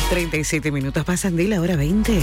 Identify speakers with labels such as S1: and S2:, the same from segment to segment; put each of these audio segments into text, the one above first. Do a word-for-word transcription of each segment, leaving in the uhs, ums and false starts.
S1: treinta y siete minutos pasan de la hora veinte.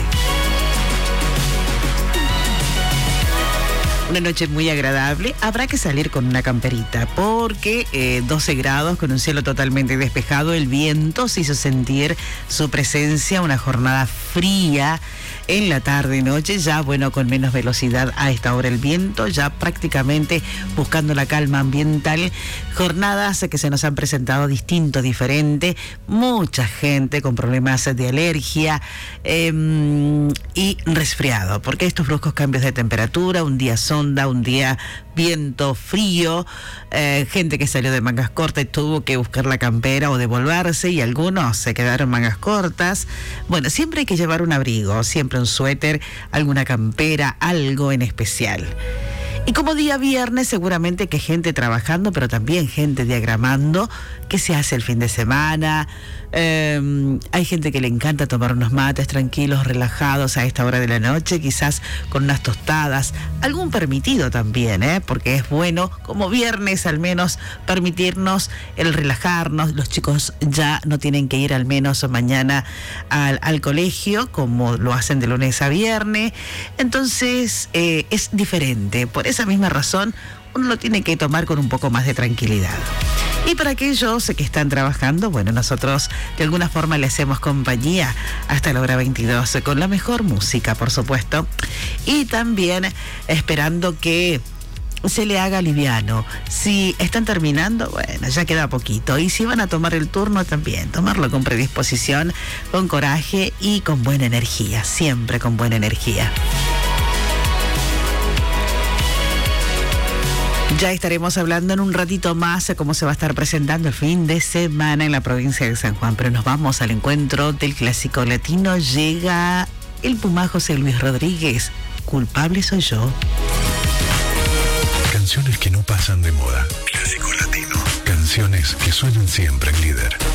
S1: Una noche muy agradable. Habrá que salir con una camperita porque eh, doce grados con un cielo totalmente despejado. El viento se hizo sentir su presencia. Una jornada fría en la tarde y noche. Ya, bueno, con menos velocidad a esta hora el viento. Ya prácticamente buscando la calma ambiental. Jornadas que se nos han presentado distinto, diferente. Mucha gente con problemas de alergia eh, y resfriado. Porque estos bruscos cambios de temperatura, un día son un día viento frío, eh, gente que salió de mangas cortas y tuvo que buscar la campera o devolverse, y algunos se quedaron mangas cortas. Bueno, siempre hay que llevar un abrigo, siempre un suéter, alguna campera, algo en especial. Y como día viernes, seguramente que gente trabajando, pero también gente diagramando, que se hace el fin de semana. Eh, hay gente que le encanta tomar unos mates tranquilos, relajados a esta hora de la noche, quizás con unas tostadas, algún permitido también, ¿eh? Porque es bueno, como viernes al menos, permitirnos el relajarnos. Los chicos ya no tienen que ir al menos mañana al, al colegio, como lo hacen de lunes a viernes. Entonces, eh, es diferente. Por esa misma razón, uno lo tiene que tomar con un poco más de tranquilidad. Y para aquellos que están trabajando, bueno, nosotros de alguna forma le hacemos compañía hasta la hora veintidós, con la mejor música, por supuesto, y también esperando que se le haga liviano. Si están terminando, bueno, ya queda poquito. Y si van a tomar el turno, también tomarlo con predisposición, con coraje y con buena energía, siempre con buena energía. Ya estaremos hablando en un ratito más de cómo se va a estar presentando el fin de semana en la provincia de San Juan, pero nos vamos al encuentro del clásico latino. Llega el Puma José Luis Rodríguez. Culpable soy yo.
S2: Canciones que no pasan de moda. Clásico latino. Canciones que suenan siempre en Líder.